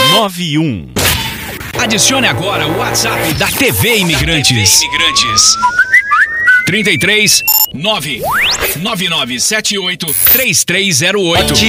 91. Adicione agora o WhatsApp da TV Imigrantes. 33 99978 3308.